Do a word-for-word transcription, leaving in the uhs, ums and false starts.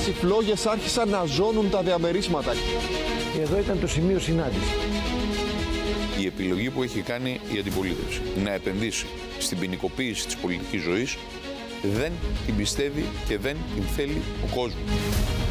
οι φλόγες άρχισαν να ζώνουν τα διαμερίσματα. Εδώ ήταν το σημείο συνάντησης. Η επιλογή που έχει κάνει η αντιπολίτευση να επενδύσει στην ποινικοποίηση της πολιτικής ζωής δεν την πιστεύει και δεν την θέλει ο κόσμος.